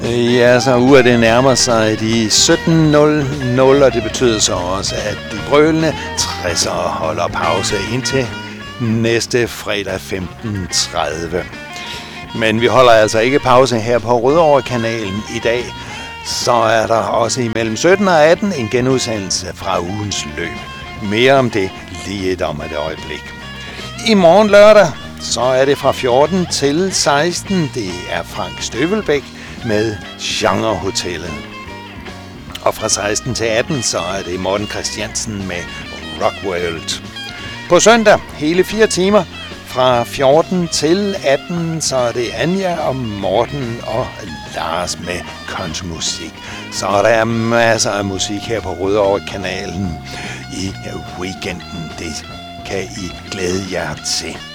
Ja, så uger det nærmer sig de 17.00, og det betyder så også, at de brølende 60'ere holder pause indtil næste fredag 15.30. Men vi holder altså ikke pause her på Rødovre-kanalen i dag. Så er der også imellem 17 og 18 en genudsendelse fra ugens løb. Mere om det lige om et øjeblik. I morgen lørdag, så er det fra 14 til 16. Det er Frank Støvelbæk med Genrehotellet. Og fra 16 til 18, så er det Morten Christiansen med Rockworld. På søndag, hele 4 timer, fra 14 til 18, så er det Anja og Morten og Lars med countrymusik. Så der er masser af musik her på Rødovre-kanalen i weekenden. Det kan I glæde jer til.